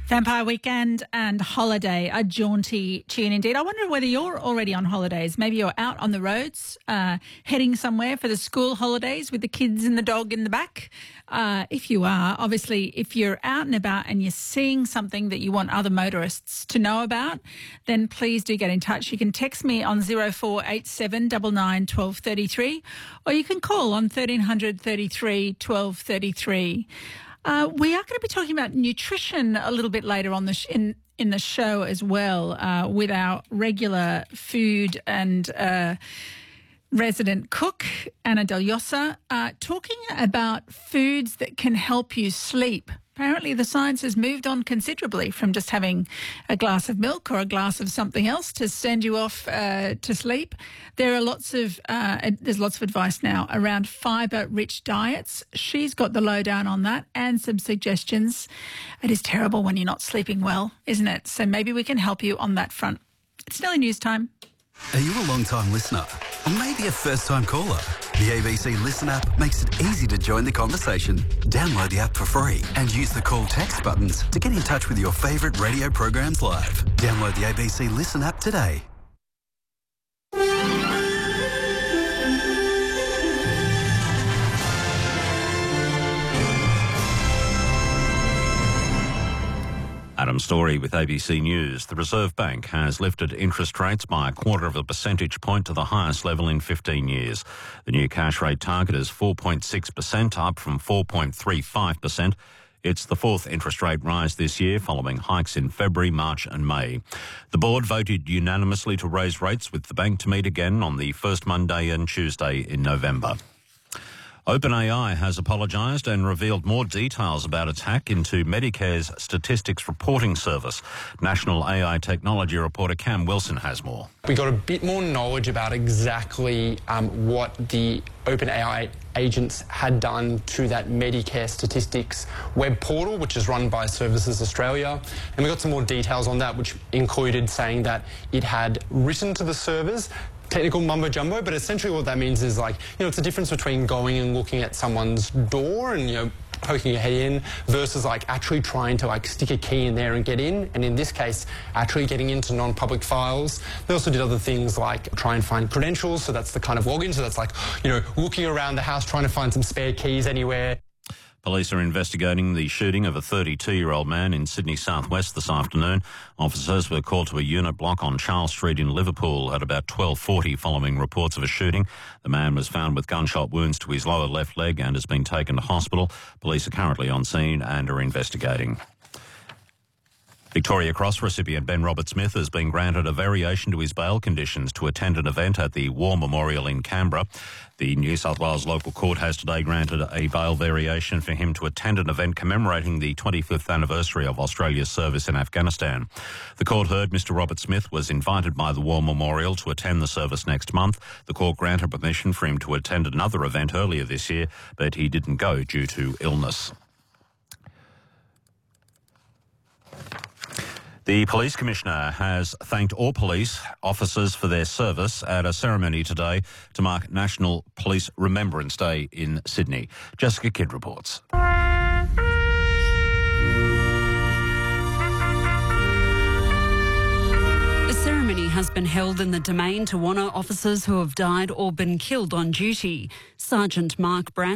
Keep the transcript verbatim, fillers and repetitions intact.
Vampire Weekend and holiday, a jaunty tune indeed. I wonder whether you're already on holidays. Maybe you're out on the roads, uh, heading somewhere for the school holidays with the kids and the dog in the back. Uh, if you are, obviously, if you're out and about and you're seeing something that you want other motorists to know about, then please do get in touch. You can text me on zero four eight seven nine nine one two three three, or you can call on thirteen hundred thirty-three twelve thirty-three. Uh, we are going to be talking about nutrition a little bit later on the sh- in in the show as well, uh, with our regular food and uh, resident cook, Anna Deliosa, uh, talking about foods that can help you sleep. Apparently the science has moved on considerably from just having a glass of milk or a glass of something else to send you off uh, to sleep. There are lots of, uh, there's lots of advice now around fibre-rich diets. She's got the lowdown on that and some suggestions. It is terrible when you're not sleeping well, isn't it? So maybe we can help you on that front. It's nearly news time. Are you a long-time listener? Or maybe a first-time caller? The A B C Listen app makes it easy to join the conversation. Download the app for free and use the call text buttons to get in touch with your favourite radio programs live. Download the A B C Listen app today. Adam Story with A B C News. The Reserve Bank has lifted interest rates by a quarter of a percentage point to the highest level in fifteen years. The new cash rate target is four point six percent, up from four point three five percent. It's the fourth interest rate rise this year, following hikes in February, March and May. The board voted unanimously to raise rates, with the bank to meet again on the first Monday and Tuesday in November. OpenAI has apologised and revealed more details about its hack into Medicare's statistics reporting service. National A I technology reporter Cam Wilson has more. We got a bit more knowledge about exactly um, what the OpenAI agents had done to that Medicare statistics web portal, which is run by Services Australia. And we got some more details on that, which included saying that it had written to the servers technical mumbo jumbo, but essentially what that means is, like, you know, it's the difference between going and looking at someone's door and, you know, poking your head in versus like actually trying to like stick a key in there and get in, and in this case actually getting into non-public files. They also did other things like try and find credentials, so that's the kind of login, so that's like, you know, looking around the house trying to find some spare keys anywhere. Police are investigating the shooting of a thirty-two-year-old man in Sydney southwest this afternoon. Officers were called to a unit block on Charles Street in Liverpool at about twelve forty following reports of a shooting. The man was found with gunshot wounds to his lower left leg and has been taken to hospital. Police are currently on scene and are investigating. Victoria Cross recipient Ben Robert-Smith has been granted a variation to his bail conditions to attend an event at the War Memorial in Canberra. The New South Wales local court has today granted a bail variation for him to attend an event commemorating the twenty-fifth anniversary of Australia's service in Afghanistan. The court heard Mister Robert-Smith was invited by the War Memorial to attend the service next month. The court granted permission for him to attend another event earlier this year, but he didn't go due to illness. The Police Commissioner has thanked all police officers for their service at a ceremony today to mark National Police Remembrance Day in Sydney. Jessica Kidd reports. The ceremony has been held in the Domain to honour officers who have died or been killed on duty. Sergeant Mark Brand